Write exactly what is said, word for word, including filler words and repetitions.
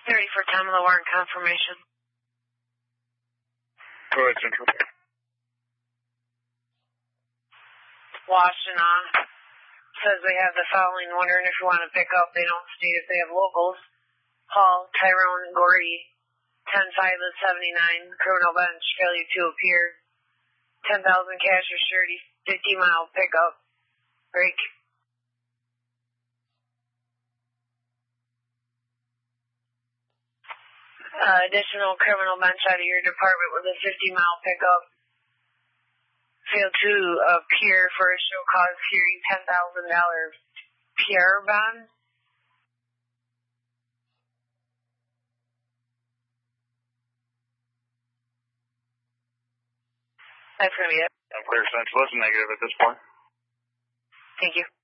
Ready for time of the warrant confirmation. Go ahead, Central. Washtenaw says they have the following, wondering if you want to pick up. They don't state if they have locals. Hall, Tyrone, Gordy, ten five of seventy-nine, criminal bench, failure to appear, ten thousand cash or surety, fifty mile pickup, break. Uh, additional criminal bench out of your department with a fifty mile pickup. Fail to appear for a show cause hearing, ten thousand dollars P R bond. That's going to be it. I'm clear, Central. It's negative at this point. Thank you.